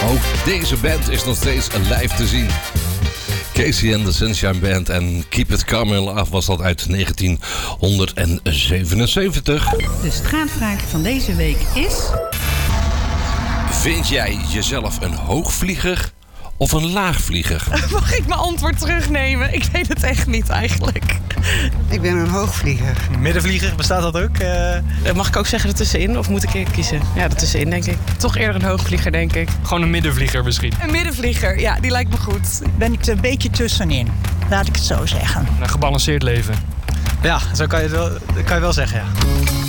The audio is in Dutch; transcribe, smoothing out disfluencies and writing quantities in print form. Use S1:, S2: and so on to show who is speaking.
S1: Ook deze band is nog steeds live te zien. Casey and the Sunshine Band en Keep It Coming Af was dat uit 1977.
S2: De straatvraag van deze week is...
S1: Vind jij jezelf een hoogvlieger of een laagvlieger?
S3: Mag ik mijn antwoord terugnemen? Ik weet het echt niet eigenlijk.
S4: Ik ben een hoogvlieger.
S5: Middenvlieger, bestaat dat ook?
S3: Mag ik ook zeggen ertussenin of moet ik kiezen? Ja, ertussenin denk ik. Toch eerder een hoogvlieger, denk ik.
S5: Gewoon een middenvlieger misschien.
S3: Een middenvlieger, ja, die lijkt me goed.
S6: Ben ik er een beetje tussenin, laat ik het zo zeggen.
S5: Een gebalanceerd leven. Ja, zo kan je wel zeggen, ja.